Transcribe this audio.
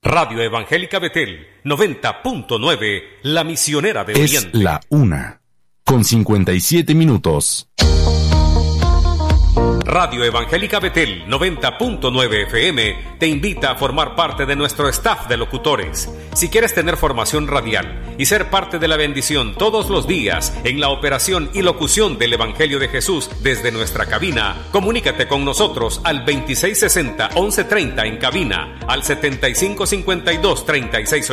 Radio Evangélica Betel 90.9, la misionera de Oriente. Es la 1:57. Radio Evangélica Betel 90.9 FM te invita a formar parte de nuestro staff de locutores. Si quieres tener formación radial y ser parte de la bendición todos los días en la operación y locución del Evangelio de Jesús desde nuestra cabina, comunícate con nosotros al 2660-1130 en cabina, al 7552-3680